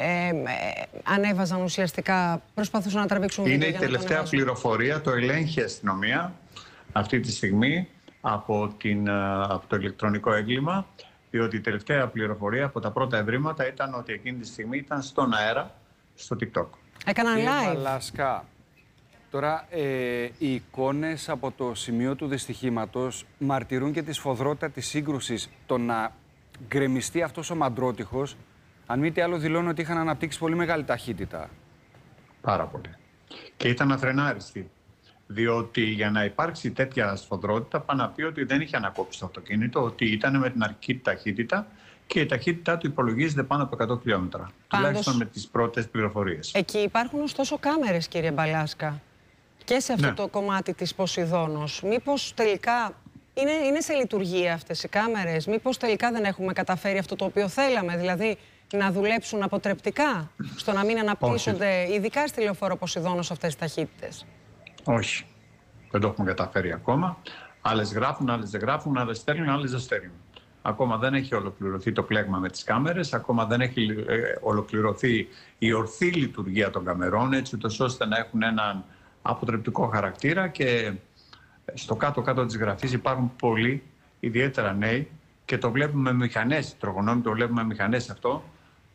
ανέβαζαν ουσιαστικά, προσπαθούσαν να τραβήξουν βίντεο? Είναι η τελευταία πληροφορία, το ελέγχει η αστυνομία αυτή τη στιγμή από το ηλεκτρονικό έγκλημα, διότι η τελευταία πληροφορία από τα πρώτα ευρήματα ήταν ότι εκείνη τη στιγμή ήταν στον αέρα, στο TikTok. Έκαναν live. Βαλάσκα, τώρα οι εικόνες από το σημείο του δυστυχήματος μαρτυρούν και τη σφοδρότητα της σύγκρουσης. Το να γκρεμιστεί αυτός ο μαντρότυχος, αν μη τι άλλο, δηλώνει ότι είχαν αναπτύξει πολύ μεγάλη ταχύτητα. Πάρα πολύ. Και ήταν αφρενάριστοι. Διότι για να υπάρξει τέτοια σφοδρότητα, πάνε να πει ότι δεν είχε ανακόψει το αυτοκίνητο, ότι ήταν με την αρχική ταχύτητα και η ταχύτητά του υπολογίζεται πάνω από 100 χιλιόμετρα. Τουλάχιστον με τις πρώτες πληροφορίες. Εκεί υπάρχουν ωστόσο κάμερες, κύριε Μπαλάσκα, και σε αυτό το κομμάτι της Ποσειδώνος. Μήπως τελικά είναι σε λειτουργία αυτές οι κάμερες? Μήπως τελικά δεν έχουμε καταφέρει αυτό το οποίο θέλαμε, δηλαδή να δουλέψουν αποτρεπτικά στο να μην αναπτύσσονται, ειδικά στη λεωφόρο Ποσειδώνος, αυτές τις ταχύτητες? Όχι. Δεν το έχουμε καταφέρει ακόμα. Άλλες γράφουν, άλλες δεν γράφουν, άλλες στέλνουν, άλλες δεν στέλνουν. Ακόμα δεν έχει ολοκληρωθεί το πλέγμα με τις κάμερες, ακόμα δεν έχει ολοκληρωθεί η ορθή λειτουργία των καμερών, έτσι ώστε να έχουν έναν αποτρεπτικό χαρακτήρα, και στο κάτω-κάτω της γραφής υπάρχουν πολλοί, ιδιαίτερα νέοι, και το βλέπουμε με μηχανές, τρογονόμοι το βλέπουμε με μηχανές αυτό,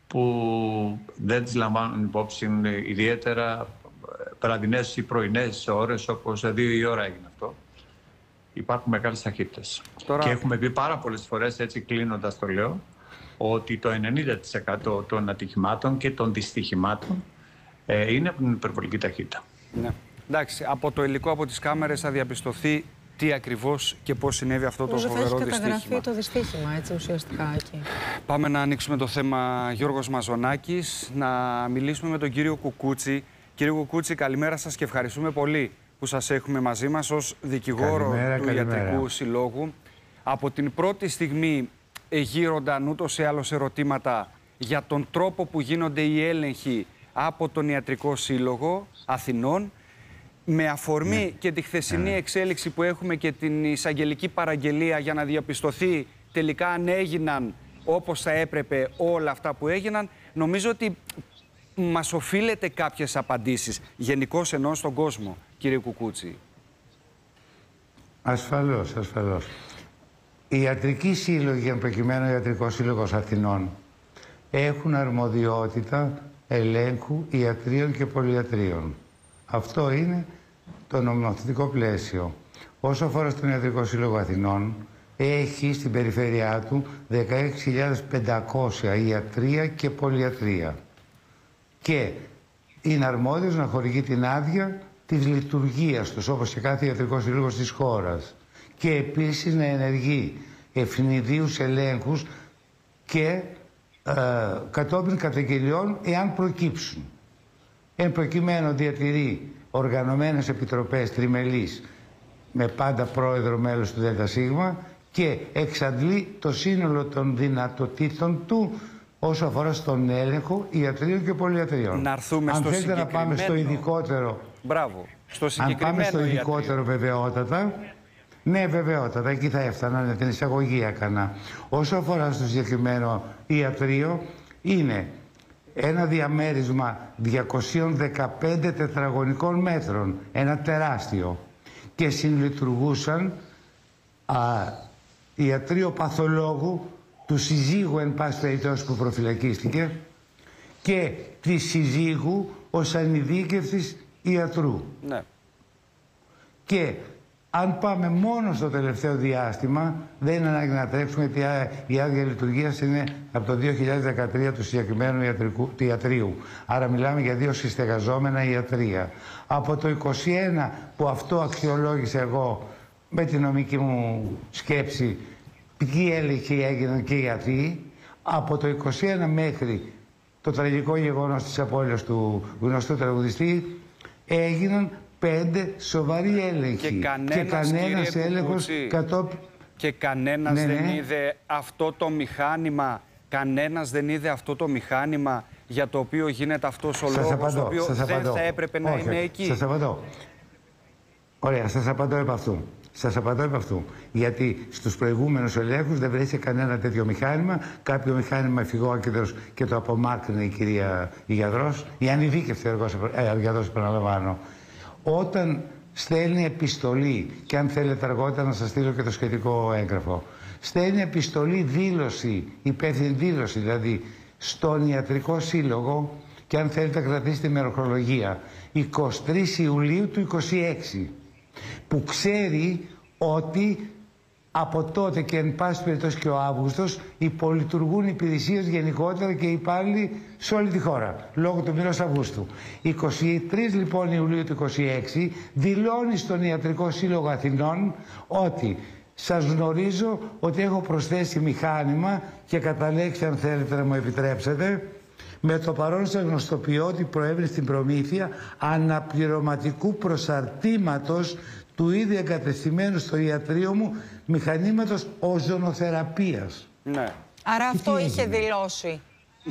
που δεν τις λαμβάνουν υπόψη ιδιαίτερα βραδινές ή πρωινές ώρες, όπως 2 η ώρα έγινε αυτό. Υπάρχουν μεγάλες ταχύτητες. Τώρα... Και έχουμε πει πάρα πολλές φορές, έτσι κλείνοντας το λέω, ότι το 90% των ατυχημάτων και των δυστυχημάτων είναι από την υπερβολική ταχύτητα. Ναι. Εντάξει, από το υλικό, από τις κάμερες θα διαπιστωθεί τι ακριβώς και πώς συνέβη αυτό το φοβερό δυστύχημα. Έχει καταγραφεί το δυστύχημα, έτσι, ουσιαστικά εκεί. Πάμε να ανοίξουμε το θέμα Γιώργος Μαζονάκης, να μιλήσουμε με τον κύριο Κουκούτσι. Κύριε Κουκούτσι, καλημέρα σας και ευχαριστούμε πολύ που σας έχουμε μαζί μας ως δικηγόρο του Ιατρικού Συλλόγου. Από την πρώτη στιγμή γύρονταν ούτως ή άλλως ερωτήματα για τον τρόπο που γίνονται οι έλεγχοι από τον Ιατρικό Σύλλογο Αθηνών, με αφορμή και τη χθεσινή εξέλιξη που έχουμε και την εισαγγελική παραγγελία για να διαπιστωθεί τελικά αν έγιναν όπως θα έπρεπε όλα αυτά που έγιναν. Νομίζω ότι μας οφείλετε κάποιες απαντήσεις, γενικώς εννοώ στον κόσμο, κύριε Κουκούτσι. Ασφαλώς, ασφαλώς. Οι ιατρικοί σύλλογοι, εν προκειμένου ο Ιατρικός Σύλλογος Αθηνών, έχουν αρμοδιότητα ελέγχου ιατρίων και πολυιατρίων. Αυτό είναι το νομοθετικό πλαίσιο. Όσο αφορά στον Ιατρικό Σύλλογο Αθηνών, έχει στην περιφέρειά του 16.500 ιατρία και πολυιατρία. Και είναι αρμόδιος να χορηγεί την άδεια της λειτουργίας τους, όπως και κάθε ιατρικό σύλλογος της χώρας. Και επίσης να ενεργεί ευνηδίους ελέγχους και κατόπιν καταγγελιών εάν προκύψουν. Εν προκειμένου διατηρεί οργανωμένες επιτροπές τριμελείς με πάντα πρόεδρο μέλος του ΔΣ και εξαντλεί το σύνολο των δυνατοτήτων του όσο αφορά στον έλεγχο ιατρίων και πολυιατρίων. Να έρθουμε αν στο θέλετε να πάμε στο ειδικότερο... Μπράβο. Στο αν πάμε στο ειδικότερο βεβαιότατα... Ναι, βεβαιότατα, εκεί θα έφτανα, την εισαγωγή έκανα. Όσο αφορά στο συγκεκριμένο ιατρείο, είναι ένα διαμέρισμα 215 τετραγωνικών μέτρων, ένα τεράστιο. Και συλλειτουργούσαν ιατρείο παθολόγου του συζύγου εν πάση περιπτώσει που προφυλακίστηκε και τη συζύγου ως ανειδίκευτης ιατρού. Ναι. Και αν πάμε μόνο στο τελευταίο διάστημα, δεν είναι ανάγκη να τρέξουμε, γιατί η άδεια λειτουργίας είναι από το 2013 του συγκεκριμένου ιατρίου. Άρα μιλάμε για 2 συστεγαζόμενα ιατρία. Από το 2021 που αυτό αξιολόγησα εγώ με τη νομική μου σκέψη, ποιοι έλεγχοι έγιναν και γιατί, Από το 21 μέχρι το τραγικό γεγονός της απώλειας του γνωστού τραγουδιστή έγιναν 5 σοβαροί έλεγχοι. Και κανένας έλεγχος κατόπιν. Και κανένας δεν είδε αυτό το μηχάνημα. Κανένας δεν είδε αυτό το μηχάνημα για το οποίο γίνεται αυτός ο λόγος, το οποίο δεν θα έπρεπε να είναι εκεί. Σας απαντώ. Ωραία, σας απαντώ επ' αυτού. Σας απαντώ επ' αυτού. Γιατί στους προηγούμενους ελέγχους δεν βρέθηκε κανένα τέτοιο μηχάνημα. Κάποιο μηχάνημα φυγόκεντρος και το απομάκρυνε η κυρία Γιαδρός, η ανειδίκευτη Γιαδρός, επαναλαμβάνω. Όταν στέλνει επιστολή, και αν θέλετε αργότερα να σας στείλω και το σχετικό έγγραφο, στέλνει επιστολή δήλωση, υπεύθυνη δήλωση δηλαδή, στον Ιατρικό Σύλλογο, και αν θέλετε κρατήσετε ημεροχρολογία, 23 Ιουλίου του 26, που ξέρει ότι από τότε και εν πάση περιπτώσει και ο Αύγουστος υπολειτουργούν υπηρεσίες γενικότερα και υπάλληλοι σε όλη τη χώρα, λόγω του μηνός Αυγούστου. 23 λοιπόν Ιουλίου του 26 δηλώνει στον Ιατρικό Σύλλογο Αθηνών ότι σας γνωρίζω ότι έχω προσθέσει μηχάνημα και κατά λέξη, αν θέλετε να μου επιτρέψετε, με το παρόν σας γνωστοποιώ ότι προέβη στην προμήθεια αναπληρωματικού προσαρτήματος του ήδη εγκατεστημένου στο ιατρείο μου μηχανήματος οζονοθεραπείας. Ναι. Άρα αυτό είχε δηλώσει.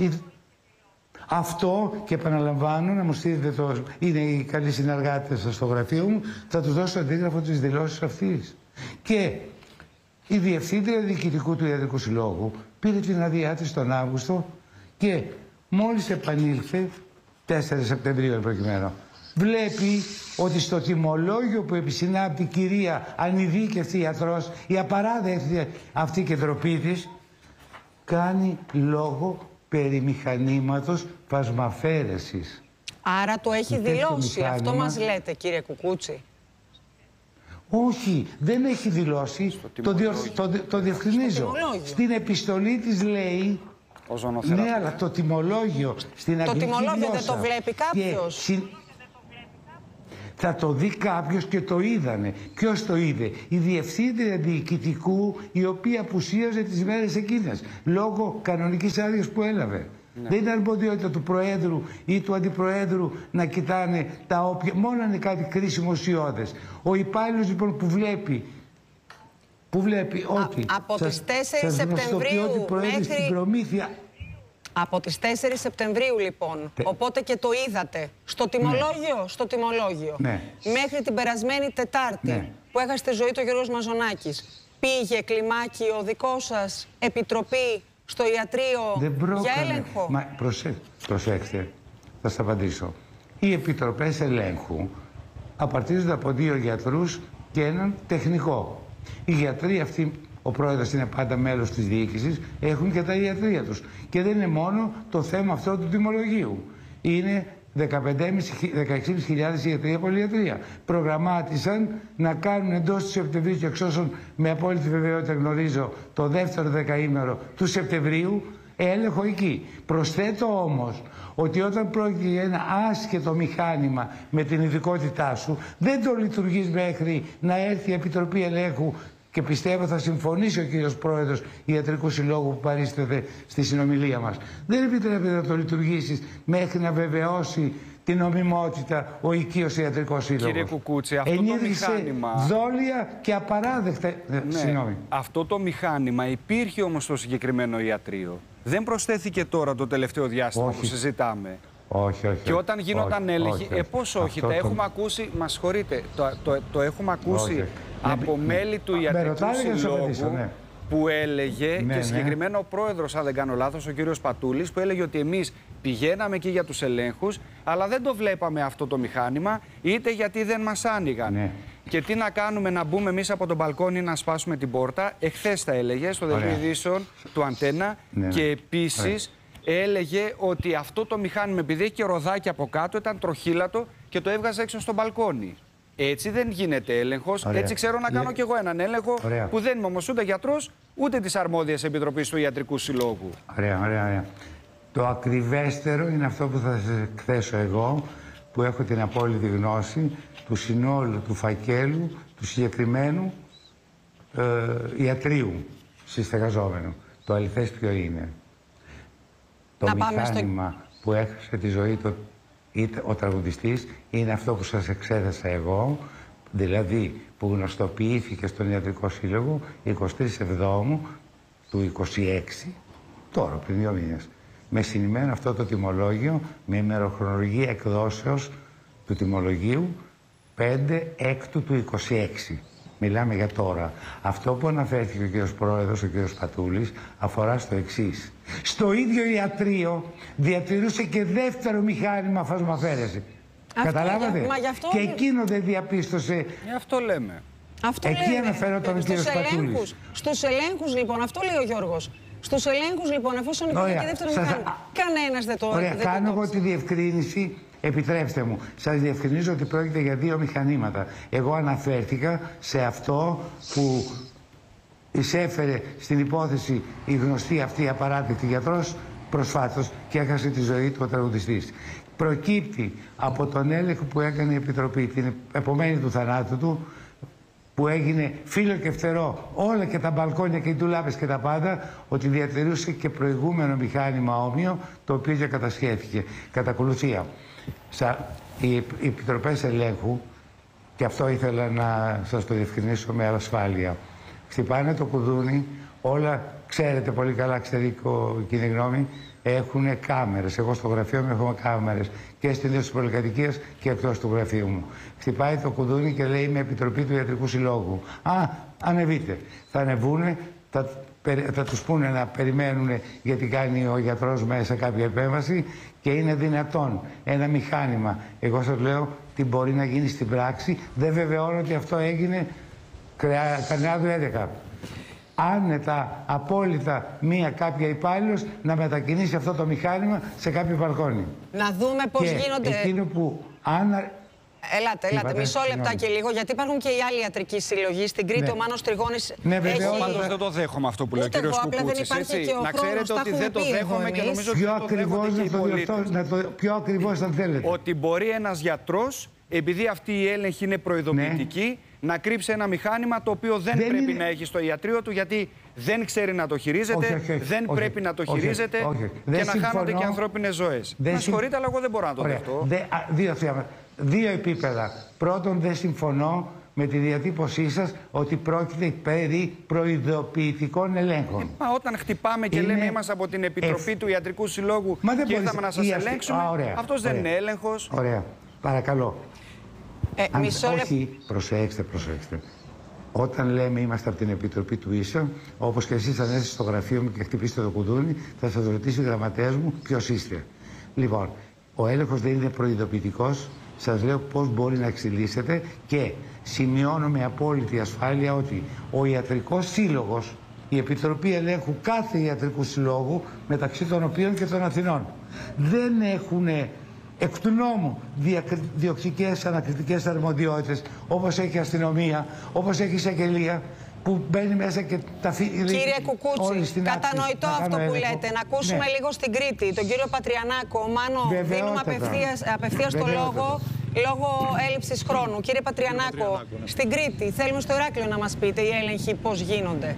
Αυτό, και επαναλαμβάνω, να μου στείλετε το... είναι οι καλοί συνεργάτες στο γραφείο μου, θα τους δώσω αντίγραφο της δηλώσης αυτής. Και η Διευθύντρια Διοικητικού του Ιατρικού Συλλόγου πήρε την άδειά της τον Αύγουστο και μόλις επανήλθε, 4 Σεπτεμβρίου εν προκειμένου, βλέπει ότι στο τιμολόγιο που επισυνάπτει η κυρία ανειδίκευτη ιατρός, η απαράδεκτη αυτή και ντροπή της, κάνει λόγο περί μηχανήματος φασμαφέρεσης. Άρα το έχει δηλώσει, αυτό μας λέτε κύριε Κουκούτσι. Όχι, δεν έχει δηλώσει, το διευκρινίζω. Στην επιστολή της λέει, ναι, αλλά το τιμολόγιο στην αγγλική γλώσσα. Το τιμολόγιο δεν το βλέπει κάποιος. Θα το δει κάποιος και το είδανε. Ποιος το είδε? Η Διευθύντρια Διοικητικού, η οποία απουσίαζε τις μέρες εκείνες, λόγω κανονικής άδειας που έλαβε. Ναι. Δεν είναι αρμοδιότητα του Προέδρου ή του Αντιπροέδρου να κοιτάνε τα όποια, μόνο αν είναι κάτι κρίσιμο ουσιώδες. Ο υπάλληλος λοιπόν που βλέπει ότι από τις 4 Σεπτεμβρίου μέχρι... στην προμήθεια. Από τις 4 Σεπτεμβρίου λοιπόν, οπότε και το είδατε, στο τιμολόγιο, ναι. Στο τιμολόγιο, ναι. Μέχρι την περασμένη Τετάρτη, ναι. Που έχασε τη ζωή του Γιώργος Μαζονάκης, πήγε κλιμάκιο δικό σας επιτροπή στο ιατρείο για έλεγχο? Μα προσέξτε, θα σας απαντήσω. Οι επιτροπές ελέγχου απαρτίζονται από 2 γιατρούς και έναν τεχνικό. Οι γιατροί αυτοί, ο πρόεδρος είναι πάντα μέλος της διοίκησης, έχουν και τα ιατρεία τους. Και δεν είναι μόνο το θέμα αυτό του τιμολογίου. Είναι 16.500 ιατρία πολυιατρία. Προγραμμάτισαν να κάνουν εντός του Σεπτεμβρίου, και εξ όσων με απόλυτη βεβαιότητα γνωρίζω, το δεύτερο δεκαήμερο του Σεπτεμβρίου έλεγχο εκεί. Προσθέτω όμως ότι όταν πρόκειται για ένα άσχετο μηχάνημα με την ειδικότητά σου, δεν το λειτουργείς μέχρι να έρθει η Επιτροπή Ελέγχου. Και πιστεύω θα συμφωνήσει ο κύριος Πρόεδρος Ιατρικού Συλλόγου που παρίσταται στη συνομιλία μας. Δεν επιτρέπεται να το λειτουργήσεις μέχρι να βεβαιώσει την νομιμότητα ο οικείος Ιατρικός Σύλλογος. Κύριε Κουκούτσι, αυτό το μηχάνημα... δόλια και απαράδεκτα... Ναι, αυτό το μήχανημα υπήρχε όμως στο συγκεκριμένο ιατρείο. Δεν προσθέθηκε τώρα το τελευταίο διάστημα που συζητάμε. Όχι. Και όταν γίνονταν έλεγχοι, πώς όχι, τα έχουμε ακούσει, μας συγχωρείτε, το έχουμε ακούσει από μέλη του Ιατρικού Συλλόγου που έλεγε, και συγκεκριμένα ο πρόεδρος, αν δεν κάνω λάθος, ο κύριος Πατούλης, που έλεγε ότι εμείς πηγαίναμε εκεί για τους ελέγχους, αλλά δεν το βλέπαμε αυτό το μηχάνημα, είτε γιατί δεν μας άνοιγαν. Ναι. Και τι να κάνουμε, να μπούμε εμείς από τον μπαλκόνι να σπάσουμε την πόρτα. Εχθές τα έλεγε στο δελτίο ειδήσεων του Αντένα, και επίσης έλεγε ότι αυτό το μηχάνημα, επειδή έχει και ροδάκι από κάτω, ήταν τροχύλατο και το έβγαζε έξω στο μπαλκόνι. Έτσι δεν γίνεται έλεγχος. Έτσι ξέρω να κάνω κι εγώ έναν έλεγχο που δεν είμαι όμως ούτε γιατρός, ούτε της αρμόδιας επιτροπής του Ιατρικού Συλλόγου. Ωραία. Το ακριβέστερο είναι αυτό που θα σας εκθέσω εγώ, που έχω την απόλυτη γνώση του συνόλου του φακέλου του συγκεκριμένου ιατρίου συστεγαζόμενου. Το αληθές ποιο είναι. Το μηχάνημα που έχασε τη ζωή του ο τραγουδιστής είναι αυτό που σας εξέθεσα εγώ, δηλαδή που γνωστοποιήθηκε στον Ιατρικό Σύλλογο 23 Εβδόμου του 26, τώρα πριν 2 μήνες. Με συνημμένο αυτό το τιμολόγιο με ημεροχρονολογία εκδόσεως του τιμολογίου 5 Έκτου του 26. Μιλάμε για τώρα. Αυτό που αναφέρθηκε ο κύριος Πρόεδρος, ο κύριος Πατούλης, αφορά στο εξής. Στο ίδιο ιατρείο διατηρούσε και δεύτερο μηχάνημα φασμοαφαίρεση. Καταλάβατε? Και εκείνο δεν διαπίστωσε. Γι' αυτό λέμε. Εκεί αναφέρονταν ο κύριος Πατούλης. Στους ελέγχους, λοιπόν, αυτό λέει ο Γιώργος. Στους ελέγχους, λοιπόν, εφόσον υπήρχε και δεύτερο μηχάνημα, κανένας δεν το... Ωραία, κάνω εγώ τη διευκρίνηση. Επιτρέψτε μου, σας διευκρινίζω ότι πρόκειται για 2 μηχανήματα. Εγώ αναφέρθηκα σε αυτό που εισέφερε στην υπόθεση η γνωστή αυτή απαράδεκτη γιατρός προσφάτως και έχασε τη ζωή του ο τραγουδιστής. Προκύπτει από τον έλεγχο που έκανε η Επιτροπή την επομένη του θανάτου του, που έγινε φύλλο και φτερό όλα και τα μπαλκόνια και οι ντουλάπες και τα πάντα, ότι διατηρούσε και προηγούμενο μηχάνημα όμοιο, το οποίο και κατασχέθηκε. Κατά ακολουθία, οι επιτροπές ελέγχου, και αυτό ήθελα να σας το διευκρινίσω με ασφάλεια, χτυπάνε το κουδούνι, όλα, ξέρετε πολύ καλά, ξέρει κοινή γνώμη, έχουν κάμερες. Εγώ στο γραφείο μου έχω κάμερες και στην ίδια της πολυκατοικίας και εκτός του γραφείου μου. Χτυπάει το κουδούνι και λέει με επιτροπή του Ιατρικού Συλλόγου. Ανεβείτε. Θα ανεβούνε, θα τους πούνε να περιμένουν γιατί κάνει ο γιατρός μέσα κάποια επέμβαση και είναι δυνατόν ένα μηχάνημα. Εγώ σας λέω τι μπορεί να γίνει στην πράξη. Δεν βεβαιώνω ότι αυτό έγινε Καρνιάδου 11. Άνετα, απόλυτα, κάποια υπάλληλος να μετακινήσει αυτό το μηχάνημα σε κάποιο μπαλκόνι. Να δούμε πώς γίνονται... Εκείνο που Ελάτε, μισό λεπτάκι λίγο, γιατί υπάρχουν και οι άλλοι ιατρικοί συλλογοί. Στην Κρήτη ο Μάνος Τριγώνης έχει... Πάντως δεν το δέχομαι αυτό που λέει ο κύριος Κουκούτσης. Να ξέρετε ότι δεν το δέχομαι και νομίζω ότι το δέχονται και οι πολίτες. Πιο ακριβώς αν θέλετε. Ότι μπορεί ένας γιατρός, επειδή αυτή η έλεγχη είναι προειδοποιητική, να κρύψει ένα μηχάνημα το οποίο δεν πρέπει να έχει στο ιατρείο του, γιατί δεν ξέρει να το χειρίζεται, δεν πρέπει να το χειρίζεται και να χάνονται και ανθρώπινες ζωές. Με συγχωρείτε, αλλά εγώ δεν μπορώ να το δεχτώ. Δύο επίπεδα. Πρώτον, δεν συμφωνώ με τη διατύπωσή σας ότι πρόκειται περί προειδοποιητικών ελέγχων. Όταν χτυπάμε και λέμε είμαστε από την Επιτροπή του Ιατρικού Συλλόγου και ήρθαμε να σας ελέγξουμε, αυτός δεν είναι έλεγχος. Ωραία. Παρακαλώ. Όχι, προσέξτε. Όταν λέμε είμαστε από την Επιτροπή του ίσο, όπως και εσείς αν έρθετε στο γραφείο μου και χτυπήσετε το κουδούνι, θα σας ρωτήσει ο γραμματέας μου ποιος είστε. Λοιπόν, ο έλεγχος δεν είναι προειδοποιητικός. Σας λέω πώς μπορεί να εξελίσσεται και σημειώνω με απόλυτη ασφάλεια ότι ο Ιατρικός Σύλλογος, η Επιτροπή Ελέγχου κάθε Ιατρικού Συλλόγου, μεταξύ των οποίων και των Αθηνών, δεν έχουν εκ του νόμου διοκτικές ανακριτικές αρμοδιότητες όπως έχει η αστυνομία, όπως έχει η εισαγγελία, που μπαίνει μέσα και τα Κύριε Κουκούτσι, κατανοητό αυτό που λέτε. Να ακούσουμε λίγο στην Κρήτη τον κύριο Πατριανάκο. Μάνο, δίνουμε απευθείας το λόγω έλλειψης χρόνου. Κύριε Πατριανάκο, στην Κρήτη, θέλουμε στο Ηράκλειο να μας πείτε οι έλεγχοι πώς γίνονται.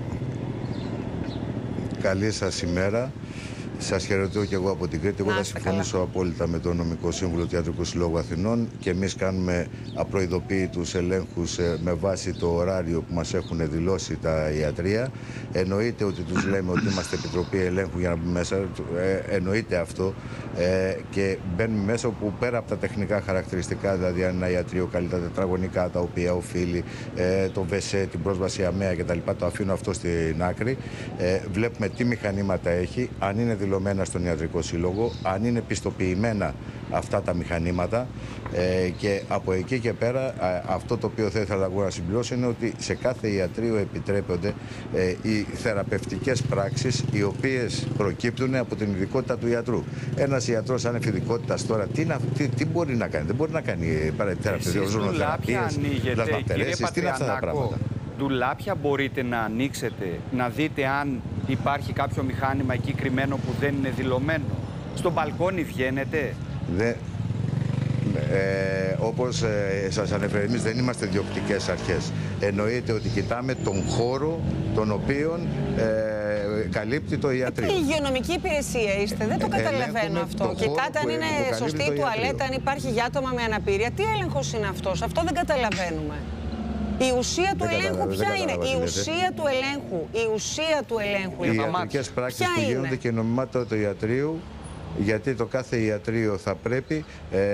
Καλή σας ημέρα. Σας χαιρετώ και εγώ από την Κρήτη. Εγώ θα συμφωνήσω απόλυτα με τον νομικό σύμβουλο του Ιατρικού Συλλόγου Αθηνών και εμείς κάνουμε απροειδοποίητους ελέγχους με βάση το ωράριο που μας έχουν δηλώσει τα ιατρεία. Εννοείται ότι τους λέμε ότι είμαστε Επιτροπή Ελέγχου για να μπούμε μέσα. Εννοείται αυτό και μπαίνουμε μέσα όπου πέρα από τα τεχνικά χαρακτηριστικά, δηλαδή αν ένα ιατρείο καλεί τα τετραγωνικά τα οποία οφείλει, το ΒΕΣΕ, την πρόσβαση ΑΜΕΑ κτλ. Το αφήνω αυτό στην άκρη. Βλέπουμε τι μηχανήματα έχει, αν είναι δηλωμένα στον Ιατρικό Σύλλογο, αν είναι πιστοποιημένα αυτά τα μηχανήματα και από εκεί και πέρα αυτό το οποίο θα ήθελα να συμπληρώσω είναι ότι σε κάθε ιατρείο επιτρέπονται οι θεραπευτικές πράξεις οι οποίες προκύπτουν από την ειδικότητα του ιατρού. Ένας ιατρός ανεφιδικότητας τώρα τι μπορεί να κάνει? Δεν μπορεί να κάνει ζωνοθεραπείες, πλασματερέσεις, τι είναι αυτά τα πράγματα? Ντουλάπια μπορείτε να ανοίξετε, να δείτε αν υπάρχει κάποιο μηχάνημα εκεί κρυμμένο που δεν είναι δηλωμένο? Στο μπαλκόνι βγαίνετε? Όπως σας ανέφερα, εμείς δεν είμαστε διοκτικές αρχές. Εννοείται ότι κοιτάμε τον χώρο τον οποίον καλύπτει το ιατρείο. Η υγειονομική υπηρεσία είστε, δεν το καταλαβαίνω αυτό. Κοιτάτε αν είναι σωστή η τουαλέτα, αν υπάρχει για άτομα με αναπηρία. Τι έλεγχος είναι αυτός, αυτό δεν καταλαβαίνουμε. Η ουσία του ελέγχου ποια είναι? Η ουσία του ελέγχου. Η ουσία του ελέγχου. Οι ιατρικές πράξεις που γίνονται και η νομιμότητα του ιατρείου, γιατί το κάθε ιατρείο θα πρέπει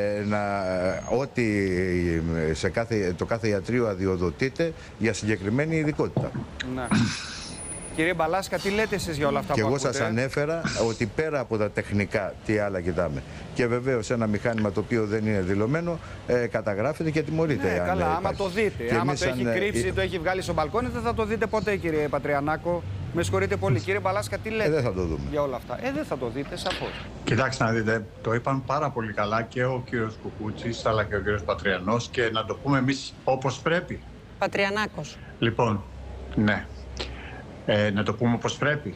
το κάθε ιατρείο αδειοδοτείται για συγκεκριμένη ειδικότητα. Ναι. Κύριε Μπαλάσκα, τι λέτε εσείς για όλα αυτά και που εγώ ακούτε? σας ανέφερα ότι πέρα από τα τεχνικά, τι άλλα κοιτάμε. Και βεβαίως ένα μηχάνημα το οποίο δεν είναι δηλωμένο καταγράφεται και τιμωρείται. Ναι, καλά, άμα το δείτε. Και άμα το έχει κρύψει, το έχει βγάλει στο μπαλκόνι, δεν θα το δείτε ποτέ, κύριε Πατριανάκο. Με συγχωρείτε πολύ. Κύριε Μπαλάσκα, τι λέτε δεν θα το δούμε. Για όλα αυτά? Δεν θα το δείτε, σαφώς. Κοιτάξτε να δείτε, το είπαν πάρα πολύ καλά και ο κύριος Κουκούτσης αλλά και ο κύριος Πατριανός, και να το πούμε εμείς όπως πρέπει. Πατριανάκος. Λοιπόν, ναι. Να το πούμε όπως πρέπει.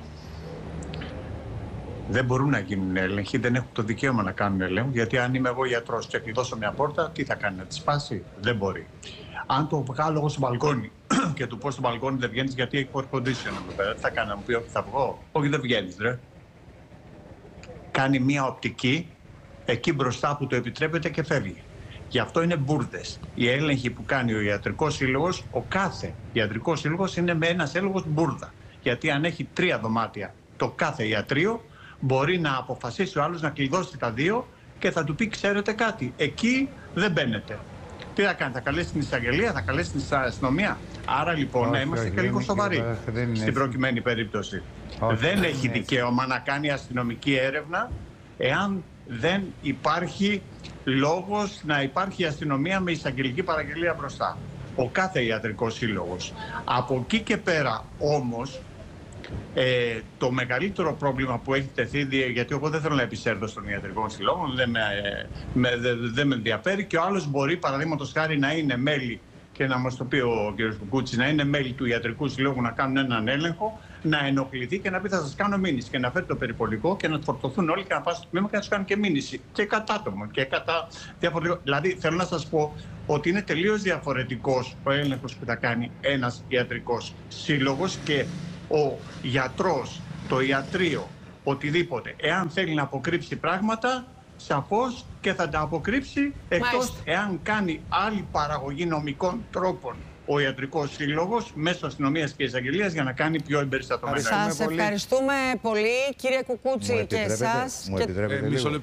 Δεν μπορούν να γίνουν έλεγχοι, δεν έχουν το δικαίωμα να κάνουν έλεγχο, γιατί αν είμαι εγώ γιατρός και κλειδώσω μια πόρτα, τι θα κάνει, να τη σπάσει? Δεν μπορεί. Αν το βγάλω εγώ στο μπαλκόνι και του πω στο μπαλκόνι δεν βγαίνεις γιατί έχει air condition εδώ πέρα, τι θα κάνει, να μου πει όχι θα βγω? Όχι, δεν βγαίνεις, ρε. Κάνει μια οπτική εκεί μπροστά που το επιτρέπεται και φεύγει. Γι' αυτό είναι μπουρδες. Οι έλεγχοι που κάνει ο ιατρικός σύλλογος, ο κάθε ιατρικός σύλλογος είναι με ένας έλεγχος μπουρδα. Γιατί αν έχει 3 δωμάτια το κάθε ιατρείο, μπορεί να αποφασίσει ο άλλος να κλειδώσει τα 2 και θα του πει: ξέρετε κάτι, εκεί δεν μπαίνετε. Τι θα κάνει, θα καλέσει την εισαγγελία, θα καλέσει την αστυνομία? Άρα λοιπόν να είμαστε και λίγο σοβαροί στην προκειμένη περίπτωση. Δεν έχει δικαίωμα να κάνει αστυνομική έρευνα εάν δεν υπάρχει λόγος να υπάρχει αστυνομία με εισαγγελική παραγγελία μπροστά. Ο κάθε ιατρικός σύλλογος. Από εκεί και πέρα όμως, το μεγαλύτερο πρόβλημα που έχει τεθεί, γιατί εγώ δεν θέλω να επισέλθω στον ιατρικό σύλλογο, δεν με ενδιαφέρει, και ο άλλος μπορεί, παραδείγματος χάρη, να είναι μέλη, και να μας το πει ο κ. Κουκούτσης, να είναι μέλη του ιατρικού συλλόγου, να κάνουν έναν έλεγχο, να ενοχληθεί και να πει: θα σας κάνω μήνυση, και να φέρει το περιπολικό και να φορτωθούν όλοι και να πάνε στο τμήμα και να τους κάνουν και μήνυση. Και κατά άτομο και κατά διαφορετικό. Δηλαδή, θέλω να σας πω ότι είναι τελείως διαφορετικός ο έλεγχος που θα κάνει ένας ιατρικός σύλλογος, και ο γιατρός, το ιατρείο, οτιδήποτε, εάν θέλει να αποκρύψει πράγματα, σαφώς και θα τα αποκρύψει, εκτός εάν κάνει άλλη παραγωγή νομικών τρόπων ο ιατρικός σύλλογος μέσω αστυνομίας και εισαγγελίας για να κάνει πιο εμπεριστατωμένα. Σας ευχαριστούμε πολύ, κύριε Κουκούτσι, και εσάς. Μου επιτρέπετε λίγο.